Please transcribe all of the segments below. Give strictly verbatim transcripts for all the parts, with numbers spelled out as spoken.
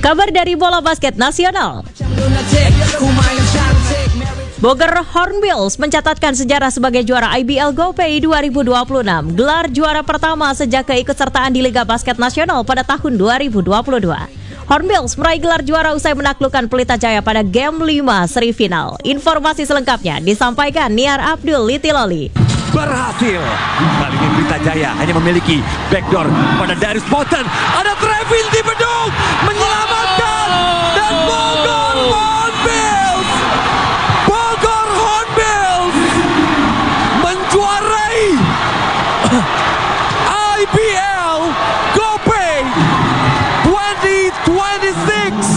Kabar dari bola basket nasional. Bogor Hornbills mencatatkan sejarah sebagai juara I B L GoPay dua ribu dua puluh enam, gelar juara pertama sejak keikutsertaan di Liga Basket Nasional pada tahun dua ribu dua puluh dua. Hornbills meraih gelar juara usai menaklukkan Pelita Jaya pada game lima seri final. Informasi selengkapnya disampaikan Niar Abdul Litiloli. Berhasil. Kali ini Pelita Jaya hanya memiliki backdoor pada Darius Moten. Ada Trevin di bedung menyelamatkan dan Bogor Hornbills. Bogor Hornbills menjuarai I B L GoPay dua ribu dua puluh enam.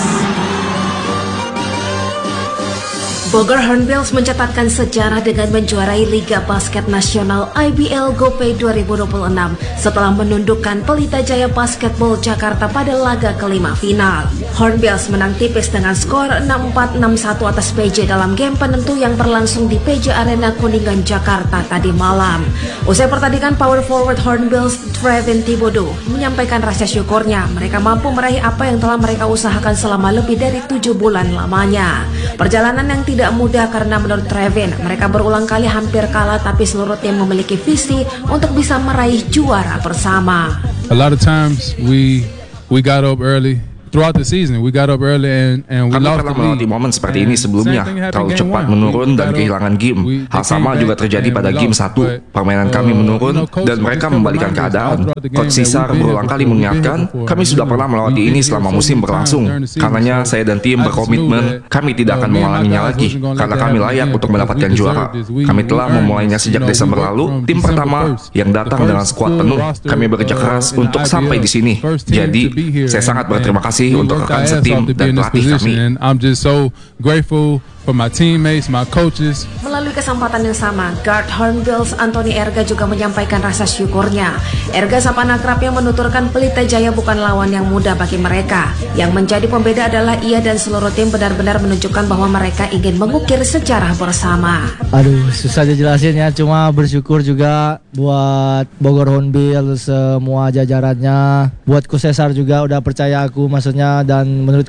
Bogor Hornbills mencatatkan sejarah dengan menjuarai Liga Basket Nasional I B L GoPay dua ribu dua puluh enam setelah menundukkan Pelita Jaya Basketball Jakarta pada laga kelima final. Hornbills menang tipis dengan skor enam empat enam satu atas P J dalam game penentu yang berlangsung di P J Arena Kuningan, Jakarta tadi malam. Usai pertandingan, power forward Hornbills Trevin Thibodeau menyampaikan rasa syukurnya mereka mampu meraih apa yang telah mereka usahakan selama lebih dari tujuh bulan lamanya. Perjalanan yang tidak tidak mudah karena menurut Trevin, mereka berulang kali hampir kalah tapi seluruh tim memiliki visi untuk bisa meraih juara bersama. A lot of times we we got up early. Throughout the season, we got up early and and we Kami lost pernah the melewati lead. momen seperti ini sebelumnya, terlalu cepat menurun dan kehilangan game. Hal sama juga terjadi pada game satu. Permainan kami menurun dan mereka membalikan keadaan. Coach Sisar berulang kali mengingatkan, kami sudah pernah melewati ini selama musim berlangsung. Karenanya saya dan tim berkomitmen, kami tidak akan mengulanginya lagi, karena kami layak untuk mendapatkan juara. Kami telah memulainya sejak Desember lalu, tim pertama yang datang dengan skuad penuh. Kami bekerja keras untuk sampai di sini. Jadi, saya sangat berterima kasih untuk rekan setim dan pelatih kami. I'm just so grateful for my teammates, my coaches. Melalui kesempatan yang sama, guard Hornbills Anthony Erga juga menyampaikan rasa syukurnya. Erga sapaan akrabnya menuturkan Pelita Jaya bukan lawan yang mudah bagi mereka. Yang menjadi pembeda adalah ia dan seluruh tim benar-benar menunjukkan bahwa mereka ingin mengukir sejarah bersama. Aduh, susah aja jelasin ya, cuma bersyukur juga buat Bogor Hornbills semua jajarannya, buat Coach Cesar juga udah percaya aku maksudnya, dan menurut